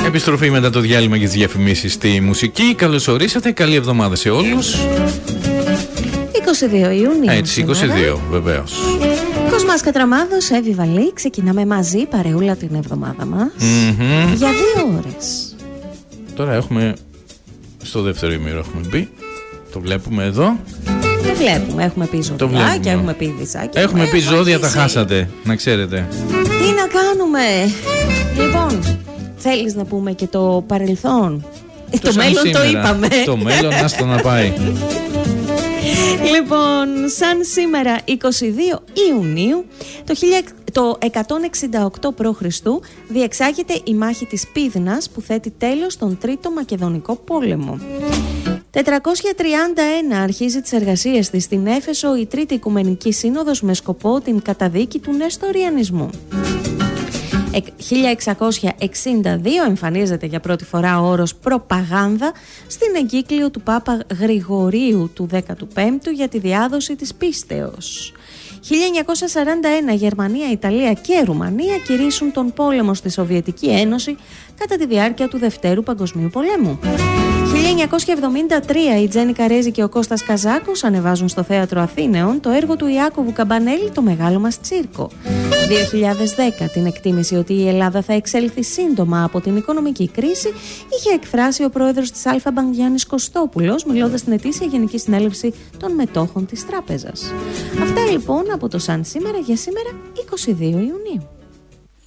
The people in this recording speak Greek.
Επιστροφή μετά το διάλειμμα και τις διαφημίσεις στη μουσική. Καλώς ορίσατε, καλή εβδομάδα σε όλους. 22 Ιουνίου. Έτσι, 22 βεβαίως. Κοσμάς Κατραμάδος, Εύη Βαλή. Ξεκινάμε μαζί παρεούλα την εβδομάδα μας για 2 ώρες. Τώρα έχουμε στο δεύτερο ημίρο έχουμε μπει. Το βλέπουμε εδώ. Το βλέπουμε, έχουμε πει ζωδιά, έχουμε πει βυζάκια. Έχουμε πει ζώδια, τα χάσατε, να ξέρετε. Τι να κάνουμε. Λοιπόν, θέλεις να πούμε και το παρελθόν? Το μέλλον σήμερα, το είπαμε. Το μέλλον, άστο να πάει. Λοιπόν, σαν σήμερα 22 Ιουνίου το 168 π.Χ. διεξάγεται η μάχη της Πύδνας που θέτει τέλος στον Τρίτο Μακεδονικό Πόλεμο. 431 αρχίζει τις εργασίες της στην Έφεσο η Τρίτη Οικουμενική Σύνοδος με σκοπό την καταδίκη του Νεστοριανισμού. 1662 εμφανίζεται για πρώτη φορά ο όρος προπαγάνδα στην εγκύκλιο του Πάπα Γρηγορίου του 15ου για τη διάδοση της πίστεως. 1941 Γερμανία, Ιταλία και Ρουμανία κηρύσσουν τον πόλεμο στη Σοβιετική Ένωση κατά τη διάρκεια του Δευτέρου Παγκοσμίου Πολέμου. 1973 η Τζένι Καρέζη και ο Κώστας Καζάκος ανεβάζουν στο Θέατρο Αθήνεων το έργο του Ιάκωβου Καμπανέλη «Το Μεγάλο Μας Τσίρκο». 2010 την εκτίμηση ότι η Ελλάδα θα εξέλθει σύντομα από την οικονομική κρίση είχε εκφράσει ο πρόεδρος της Αλφα Μπανκ Γιάννης Κωστόπουλος μιλώντας στην ετήσια Γενική Συνέλευση των Μετόχων της Τράπεζας. Αυτά λοιπόν από το Σαν σήμερα για σήμερα 22 Ιουνίου.